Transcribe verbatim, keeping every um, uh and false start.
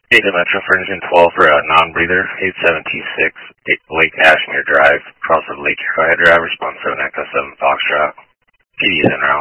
Data Metro for engine twelve for a non-breather, eight seven two six, Lake Ashmere Drive, cross of Lake Drive, response seven Echo seven Foxtrot. P D is en route.